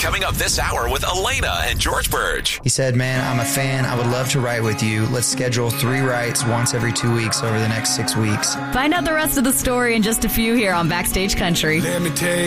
Coming up this hour with Elena and George Burge. He said, man, I'm a fan. I would love to write with you. Let's schedule 3 writes once every 2 weeks over the next 6 weeks. Find out the rest of the story in just a few here on Backstage Country. Let me tell you.